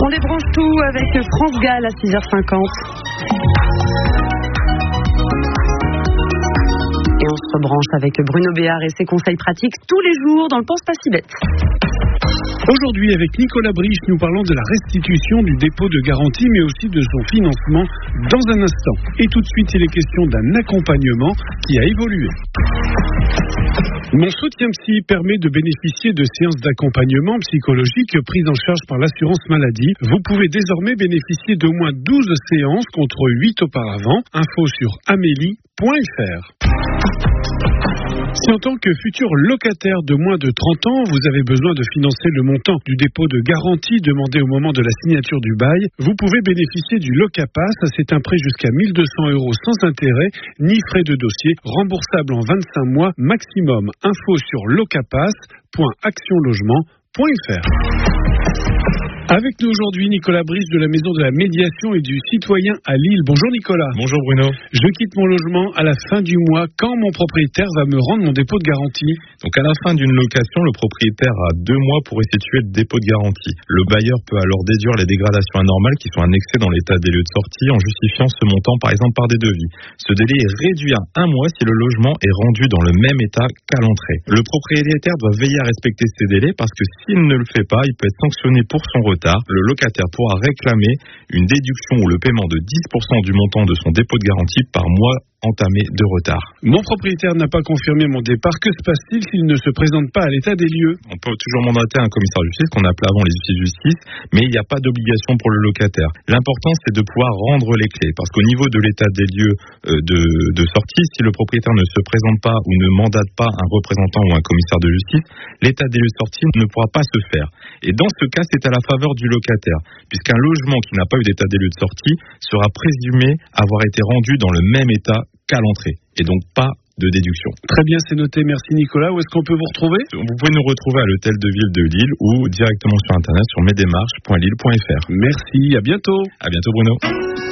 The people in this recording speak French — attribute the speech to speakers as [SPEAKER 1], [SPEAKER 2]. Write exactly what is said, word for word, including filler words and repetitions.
[SPEAKER 1] On débranche tout avec France Gall à six heures cinquante. Et on se rebranche avec Bruno Béard et ses conseils pratiques tous les jours dans le Pense pas si bête.
[SPEAKER 2] Aujourd'hui, avec Nicolas Briche, nous parlons de la restitution du dépôt de garantie, mais aussi de son financement dans un instant. Et tout de suite, il est question d'un accompagnement qui a évolué. Mon soutien psy permet de bénéficier de séances d'accompagnement psychologique prises en charge par l'assurance maladie. Vous pouvez désormais bénéficier d'au moins douze séances contre huit auparavant. Info sur amélie point f r. Si en tant que futur locataire de moins de trente ans, vous avez besoin de financer le montant du dépôt de garantie demandé au moment de la signature du bail, vous pouvez bénéficier du Locapass. C'est un prêt jusqu'à mille deux cents euros sans intérêt, ni frais de dossier, remboursable en vingt-cinq mois maximum. Info sur locapass point action logement point f r. Avec nous aujourd'hui, Nicolas Briche de la Maison de la Médiation et du Citoyen à Lille. Bonjour Nicolas.
[SPEAKER 3] Bonjour Bruno.
[SPEAKER 2] Je quitte mon logement à la fin du mois. Quand mon propriétaire va me rendre mon dépôt de garantie?
[SPEAKER 3] Donc à la fin d'une location, le propriétaire a deux mois pour restituer le dépôt de garantie. Le bailleur peut alors déduire les dégradations anormales qui sont annexées dans l'état des lieux de sortie en justifiant ce montant par exemple par des devis. Ce délai est réduit à un mois si le logement est rendu dans le même état qu'à l'entrée. Le propriétaire doit veiller à respecter ces délais parce que s'il ne le fait pas, il peut être sanctionné pour son retard. Le locataire pourra réclamer une déduction ou le paiement de dix pour cent du montant de son dépôt de garantie par mois entamé de retard.
[SPEAKER 2] Mon propriétaire n'a pas confirmé mon départ. Que se passe-t-il s'il ne se présente pas à l'état des lieux?
[SPEAKER 3] On peut toujours mandater un commissaire de justice, qu'on appelle avant les huissiers de justice, mais il n'y a pas d'obligation pour le locataire. L'important, c'est de pouvoir rendre les clés, parce qu'au niveau de l'état des lieux de, de sortie, si le propriétaire ne se présente pas ou ne mandate pas un représentant ou un commissaire de justice, l'état des lieux de sortie ne pourra pas se faire. Et dans ce cas, c'est à la faveur du locataire, puisqu'un logement qui n'a pas eu d'état des lieux de sortie sera présumé avoir été rendu dans le même état qu'à l'entrée, et donc pas de déduction.
[SPEAKER 2] Très bien, c'est noté. Merci Nicolas. Où est-ce qu'on peut vous retrouver?
[SPEAKER 3] Vous pouvez nous retrouver à l'hôtel de ville de Lille ou directement sur internet sur mes démarches point lille point f r.
[SPEAKER 2] Merci, à bientôt.
[SPEAKER 3] À bientôt Bruno.